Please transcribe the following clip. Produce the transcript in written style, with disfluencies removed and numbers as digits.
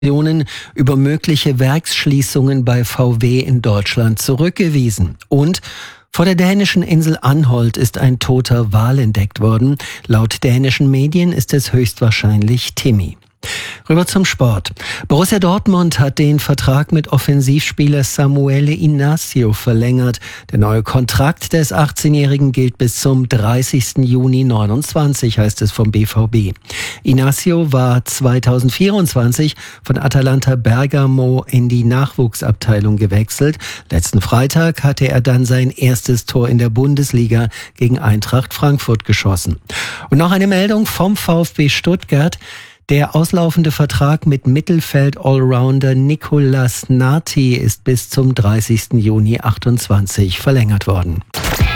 Über mögliche Werksschließungen bei VW in Deutschland zurückgewiesen. Und vor der dänischen Insel Anholt ist ein toter Wal entdeckt worden. Laut dänischen Medien ist es höchstwahrscheinlich Timmy. Rüber zum Sport. Borussia Dortmund hat den Vertrag mit Offensivspieler Samuele Inacio verlängert. Der neue Kontrakt des 18-Jährigen gilt bis zum 30. Juni 29, heißt es vom BVB. Inacio war 2024 von Atalanta Bergamo in die Nachwuchsabteilung gewechselt. Letzten Freitag hatte er dann sein erstes Tor in der Bundesliga gegen Eintracht Frankfurt geschossen. Und noch eine Meldung vom VfB Stuttgart. Der auslaufende Vertrag mit Mittelfeld-Allrounder Nicolas Nati ist bis zum 30. Juni 28 verlängert worden.